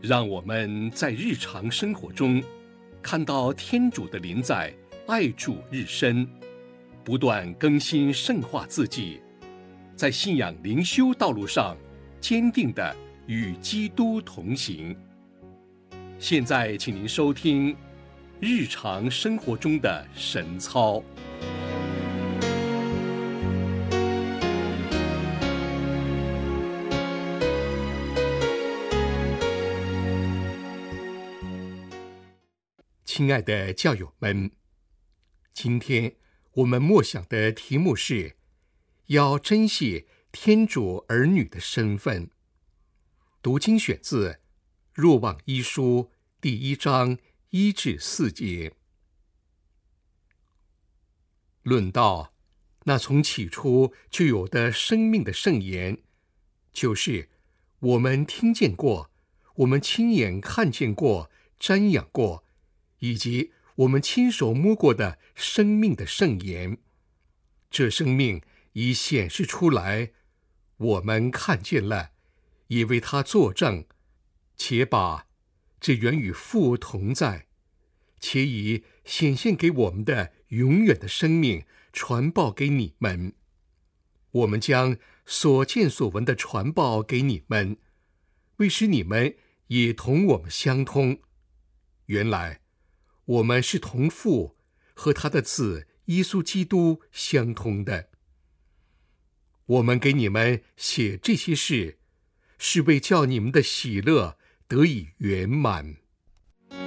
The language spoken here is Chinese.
让我们在日常生活中看到天主的临在，爱主日深，不断更新圣化自己，在信仰灵修道路上坚定地与基督同行。现在请您收听日常生活中的神操。亲爱的教友们，今天我们默想的题目是要珍惜天主儿女的身份。读经选自若望一书第1章1至4节。论到那从起初就有的生命的圣言，就是我们听见过，我们亲眼看见过，瞻仰过，以及我们亲手摸过的生命的圣言。这生命已显示出来，我们看见了，也为他作证，且把这原与父同在，且以显现给我们的永远的生命传报给你们。我们将所见所闻的传报给你们，为使你们也同我们相通。原来我们是同父和他的子耶稣基督相通的。我们给你们写这些事，是为叫你们的喜乐得以圆满。